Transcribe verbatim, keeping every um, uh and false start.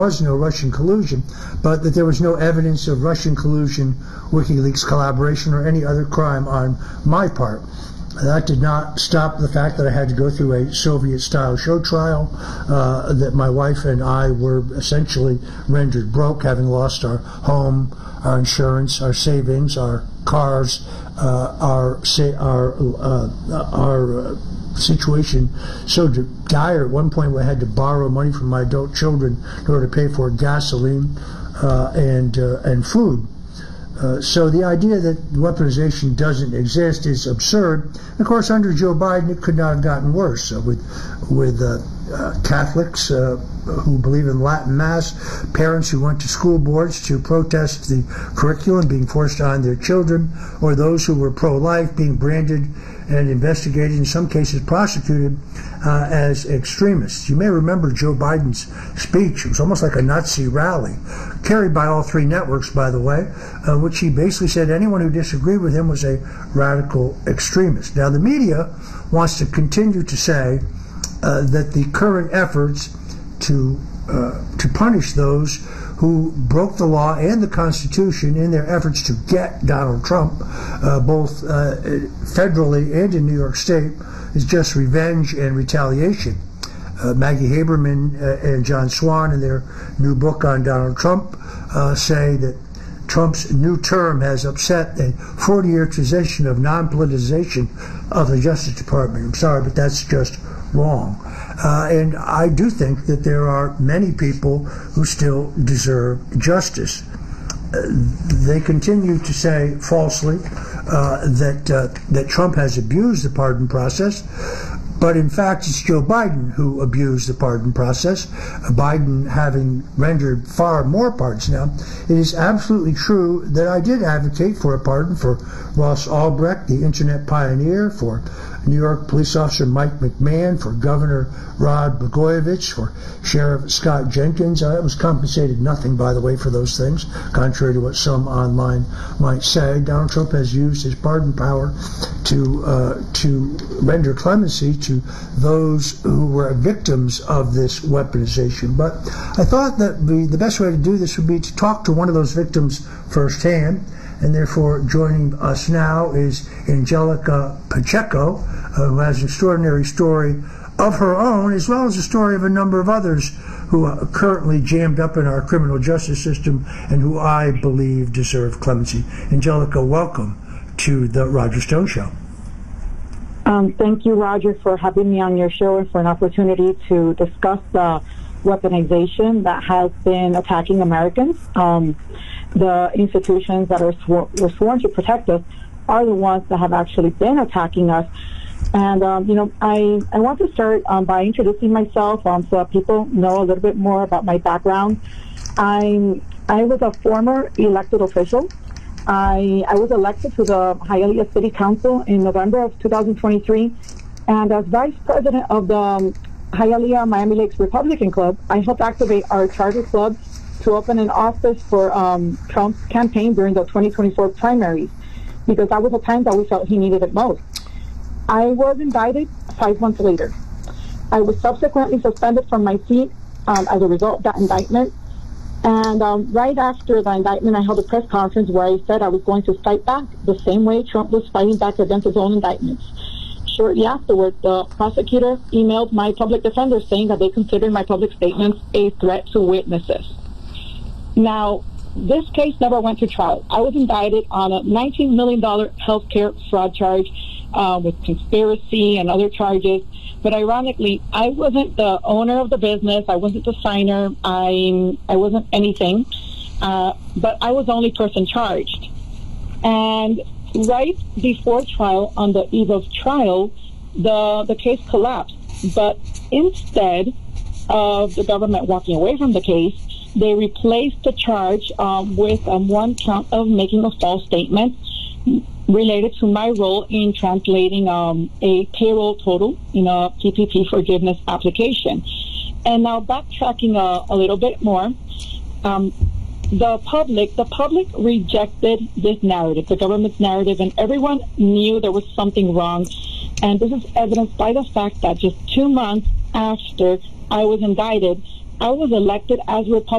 was no Russian collusion, but that there was no evidence of Russian collusion, WikiLeaks collaboration, or any other crime on my part. That did not stop the fact that I had to go through a Soviet-style show trial, uh, that my wife and I were essentially rendered broke, having lost our home, our insurance, our savings, our cars, uh, our our uh, our uh, situation so dire. At one point, we had to borrow money from my adult children in order to pay for gasoline uh, and uh, and food. Uh, so the idea that weaponization doesn't exist is absurd. Of course, under Joe Biden, it could not have gotten worse. Uh, with with uh, uh, Catholics uh, who believe in Latin Mass, parents who went to school boards to protest the curriculum being forced on their children, or those who were pro-life being branded and investigated, in some cases prosecuted, uh, as extremists. You may remember Joe Biden's speech. It was almost like a Nazi rally, carried by all three networks, by the way, uh, which he basically said anyone who disagreed with him was a radical extremist. Now, the media wants to continue to say uh, that the current efforts to uh, to punish those who broke the law and the Constitution in their efforts to get Donald Trump, uh, both uh, federally and in New York State, is just revenge and retaliation. Uh, Maggie Haberman uh, and John Swan, in their new book on Donald Trump, uh, say that Trump's new term has upset a forty-year tradition of non-politicization of the Justice Department. I'm sorry, but that's just wrong. Uh, and I do think that there are many people who still deserve justice. Uh, they continue to say falsely uh, that uh, that Trump has abused the pardon process, but in fact it's Joe Biden who abused the pardon process, uh, Biden having rendered far more pardons. Now, it is absolutely true that I did advocate for a pardon for Ross Ulbricht, the internet pioneer, for New York police officer Mike McMahon, for Governor Rod Blagojevich, for Sheriff Scott Jenkins. I was compensated nothing, by the way, for those things, contrary to what some online might say. Donald Trump has used his pardon power to uh, to render clemency to those who were victims of this weaponization. But I thought that the, the best way to do this would be to talk to one of those victims firsthand. And therefore, joining us now is Angelica Pacheco, uh, who has an extraordinary story of her own, as well as a story of a number of others who are currently jammed up in our criminal justice system and who I believe deserve clemency. Angelica, welcome to the Roger Stone Show. Um, thank you, Roger, for having me on your show and for an opportunity to discuss the weaponization that has been attacking Americans. Um, the institutions that are swor- were sworn to protect us are the ones that have actually been attacking us. And, um, you know, I, I want to start um, by introducing myself um, so that people know a little bit more about my background. I'm, I was a former elected official. I, I was elected to the Hialeah City Council in November of two thousand twenty-three. And as vice president of the um, Hialeah Miami Lakes Republican Club, I helped activate our charter club to open an office for um, Trump's campaign during the twenty twenty-four primaries, because that was the time that we felt he needed it most. I was indicted five months later. I was subsequently suspended from my seat um, as a result of that indictment. And um, right after the indictment, I held a press conference where I said I was going to fight back the same way Trump was fighting back against his own indictments. Shortly afterward, the prosecutor emailed my public defender saying that they considered my public statements a threat to witnesses. Now, this case never went to trial. I was indicted on a nineteen million dollars healthcare fraud charge uh, with conspiracy and other charges. But ironically, I wasn't the owner of the business. I wasn't the signer. I I wasn't anything. Uh, but I was the only person charged. And right before trial, on the eve of trial, the the case collapsed. But instead of the government walking away from the case, they replaced the charge um, with um, one count of making a false statement related to my role in translating um, a payroll total in a P P P forgiveness application. And now backtracking a, a little bit more, um, the public, the public rejected this narrative, the government's narrative, and everyone knew there was something wrong. And this is evidenced by the fact that just two months after I was indicted, I was elected as Republican.